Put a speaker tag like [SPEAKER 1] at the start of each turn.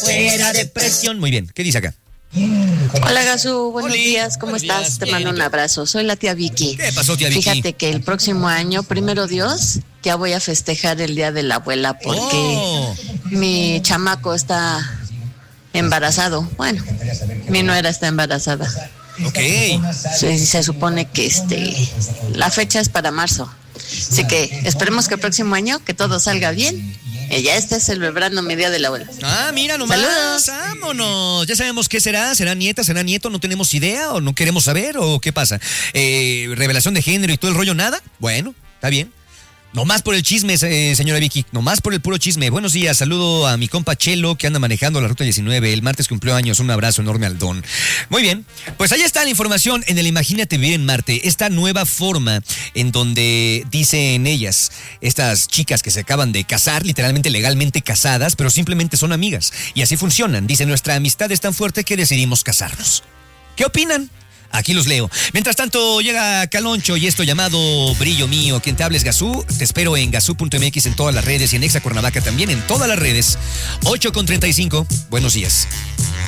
[SPEAKER 1] fuera depresión. Muy bien, ¿qué dice acá?
[SPEAKER 2] Hola Gazú, buenos
[SPEAKER 1] Oli,
[SPEAKER 2] días, ¿cómo
[SPEAKER 1] buenos
[SPEAKER 2] estás?
[SPEAKER 1] días,
[SPEAKER 2] Te
[SPEAKER 1] bien,
[SPEAKER 2] mando
[SPEAKER 1] ¿y
[SPEAKER 2] un
[SPEAKER 1] tú?
[SPEAKER 2] abrazo, soy la tía Vicky.
[SPEAKER 1] ¿Qué pasó, tía Vicky?
[SPEAKER 2] Fíjate que el próximo año, primero Dios, ya voy a festejar el Día de la Abuela porque
[SPEAKER 1] Oh,
[SPEAKER 2] mi chamaco está embarazado. Bueno, mi nuera está embarazada.
[SPEAKER 1] ok.
[SPEAKER 2] Se supone que la fecha es para marzo. Así que esperemos que el próximo año que todo salga bien. Y ya está celebrando mi Día de la Abuela.
[SPEAKER 1] Ah, mira nomás,
[SPEAKER 2] Saludos.
[SPEAKER 1] vámonos. Ya sabemos qué será, será nieta, será nieto, no tenemos idea o no queremos saber o qué pasa. Revelación de género y todo el rollo, nada. Bueno, está bien. Nomás por el chisme, señora Vicky, nomás por el puro chisme. Buenos días, saludo a mi compa Chelo que anda manejando la ruta 19. El martes cumplió años, un abrazo enorme al don. Muy bien, pues ahí está la información en el Imagínate Vivir en Marte. Esta nueva forma en donde dicen ellas, estas chicas que se acaban de casar, literalmente legalmente casadas, pero simplemente son amigas. Y así funcionan. Dicen, nuestra amistad es tan fuerte que decidimos casarnos. ¿Qué opinan? Aquí los leo. Mientras tanto, llega Caloncho y esto llamado Brillo Mío. Quien te hable es Gazú. Te espero en gazú.mx en todas las redes y en Exa Cuernavaca también en todas las redes. 8:35. Buenos días.